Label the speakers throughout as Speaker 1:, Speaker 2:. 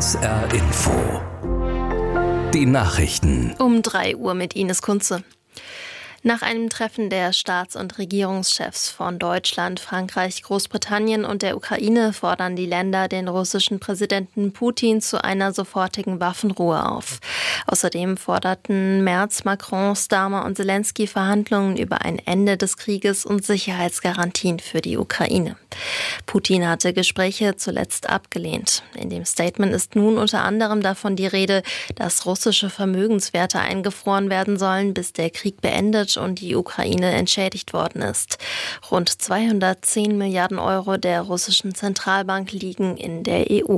Speaker 1: SR Info. Die Nachrichten.
Speaker 2: Um 3 Uhr mit Ines Kunze. Nach einem Treffen der Staats- und Regierungschefs von Deutschland, Frankreich, Großbritannien und der Ukraine fordern die Länder den russischen Präsidenten Putin zu einer sofortigen Waffenruhe auf. Außerdem forderten Merz, Macron, Starmer und Zelensky Verhandlungen über ein Ende des Krieges und Sicherheitsgarantien für die Ukraine. Putin hatte Gespräche zuletzt abgelehnt. In dem Statement ist nun unter anderem davon die Rede, dass russische Vermögenswerte eingefroren werden sollen, bis der Krieg beendet und die Ukraine entschädigt worden ist. Rund 210 Milliarden Euro der russischen Zentralbank liegen in der EU.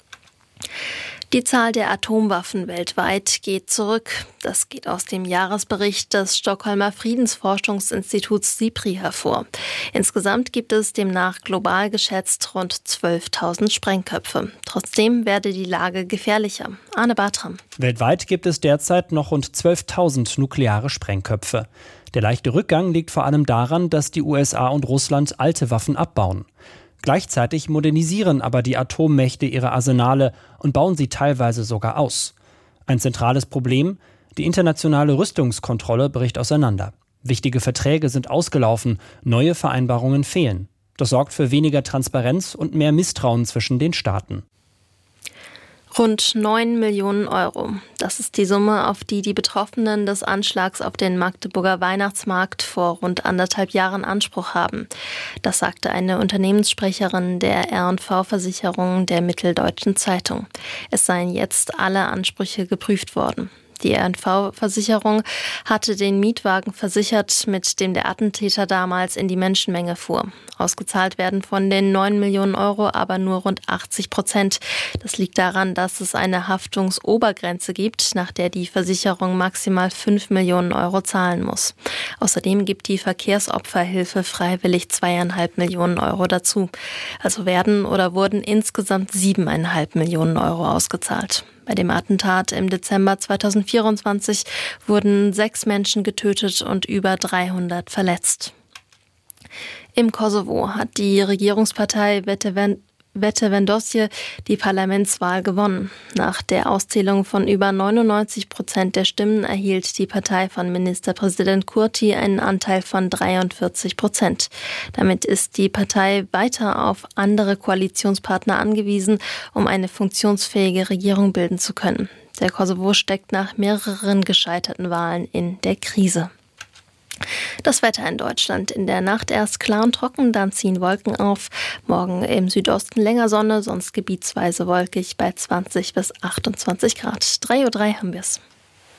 Speaker 2: Die Zahl der Atomwaffen weltweit geht zurück. Das geht aus dem Jahresbericht des Stockholmer Friedensforschungsinstituts SIPRI hervor. Insgesamt gibt es demnach global geschätzt rund 12.000 Sprengköpfe. Trotzdem werde die Lage gefährlicher. Arne Bartram.
Speaker 3: Weltweit gibt es derzeit noch rund 12.000 nukleare Sprengköpfe. Der leichte Rückgang liegt vor allem daran, dass die USA und Russland alte Waffen abbauen. Gleichzeitig modernisieren aber die Atommächte ihre Arsenale und bauen sie teilweise sogar aus. Ein zentrales Problem: die internationale Rüstungskontrolle bricht auseinander. Wichtige Verträge sind ausgelaufen, neue Vereinbarungen fehlen. Das sorgt für weniger Transparenz und mehr Misstrauen zwischen den Staaten.
Speaker 2: Rund 9 Millionen Euro. Das ist die Summe, auf die die Betroffenen des Anschlags auf den Magdeburger Weihnachtsmarkt vor rund 1,5 Jahren Anspruch haben. Das sagte eine Unternehmenssprecherin der R&V-Versicherung der Mitteldeutschen Zeitung. Es seien jetzt alle Ansprüche geprüft worden. Die R&V-Versicherung hatte den Mietwagen versichert, mit dem der Attentäter damals in die Menschenmenge fuhr. Ausgezahlt werden von den 9 Millionen Euro aber nur rund 80%. Das liegt daran, dass es eine Haftungsobergrenze gibt, nach der die Versicherung maximal 5 Millionen Euro zahlen muss. Außerdem gibt die Verkehrsopferhilfe freiwillig 2,5 Millionen Euro dazu. Also werden oder wurden insgesamt 7,5 Millionen Euro ausgezahlt. Bei dem Attentat im Dezember 2024 wurden 6 Menschen getötet und über 300 verletzt. Im Kosovo hat die Regierungspartei Vetevendosje die Parlamentswahl gewonnen. Nach der Auszählung von über 99% der Stimmen erhielt die Partei von Ministerpräsident Kurti einen Anteil von 43%. Damit ist die Partei weiter auf andere Koalitionspartner angewiesen, um eine funktionsfähige Regierung bilden zu können. Der Kosovo steckt nach mehreren gescheiterten Wahlen in der Krise. Das Wetter in Deutschland: in der Nacht erst klar und trocken, dann ziehen Wolken auf. Morgen im Südosten länger Sonne, sonst gebietsweise wolkig bei 20 bis 28 Grad. 3:03 Uhr haben wir es.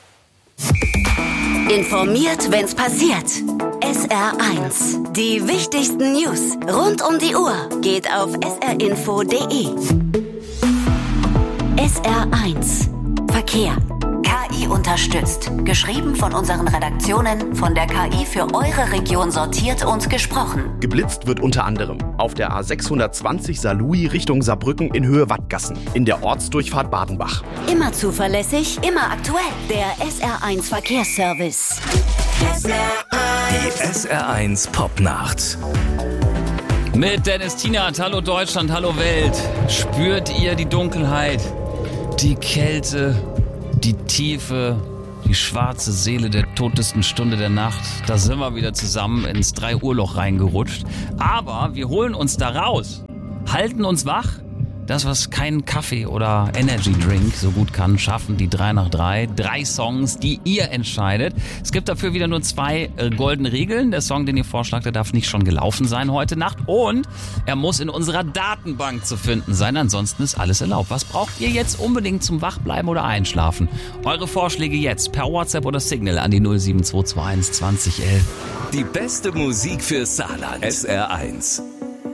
Speaker 4: Informiert, wenn's passiert. SR1. Die wichtigsten News rund um die Uhr geht auf srinfo.de. SR1. Verkehr. KI unterstützt. Geschrieben von unseren Redaktionen, von der KI für eure Region sortiert und gesprochen.
Speaker 5: Geblitzt wird unter anderem auf der A620 Saarlouis Richtung Saarbrücken in Höhe Wattgassen, in der Ortsdurchfahrt Badenbach.
Speaker 4: Immer zuverlässig, immer aktuell. Der SR1 Verkehrsservice.
Speaker 1: Die SR1 Popnacht.
Speaker 6: Mit Dennis Tienert. Hallo Deutschland, hallo Welt. Spürt ihr die Dunkelheit, die Kälte, die Tiefe, die schwarze Seele der totesten Stunde der Nacht? Da sind wir wieder zusammen ins 3-Uhr-Loch reingerutscht. Aber wir holen uns da raus, halten uns wach. Das, was kein Kaffee oder Energy Drink so gut kann, schaffen die 3 nach 3. 3 Songs, die ihr entscheidet. Es gibt dafür wieder nur 2 goldene Regeln. Der Song, den ihr vorschlagt, der darf nicht schon gelaufen sein heute Nacht. Und er muss in unserer Datenbank zu finden sein. Ansonsten ist alles erlaubt. Was braucht ihr jetzt unbedingt zum Wachbleiben oder Einschlafen? Eure Vorschläge jetzt per WhatsApp oder Signal an die 07221 2011.
Speaker 1: Die beste Musik für Saarland. SR1.